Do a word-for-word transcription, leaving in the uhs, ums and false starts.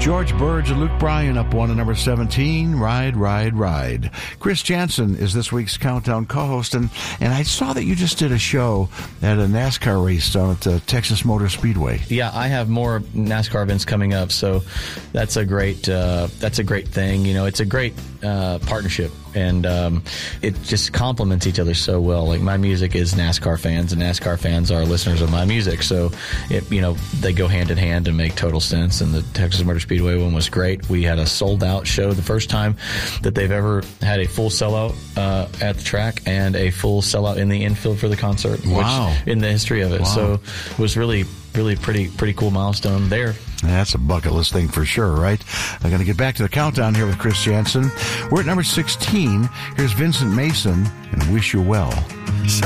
George Burge and Luke Bryan up one at number seventeen, Ride, Ride, Ride. Chris Jansen is this week's Countdown co-host, and, and I saw that you just did a show at a NASCAR race down at the Texas Motor Speedway. Yeah, I have more NASCAR events coming up, so that's a great uh, that's a great thing. You know, it's a great uh, partnership, and um, it just complements each other so well. Like, my music is NASCAR fans, and NASCAR fans are listeners of my music, so it, you know, they go hand in hand and make total sense. And the Texas Motor Speedway one was great. We had a sold-out show, the first time that they've ever had a full sellout uh, at the track and a full sellout in the infield for the concert. Wow. Which, in the history of it. Wow. So it was really, really pretty pretty cool milestone there. That's a bucket list thing for sure, right? I'm going to get back to the countdown here with Chris Jansen. We're at number sixteen. Here's Vincent Mason and Wish You Well.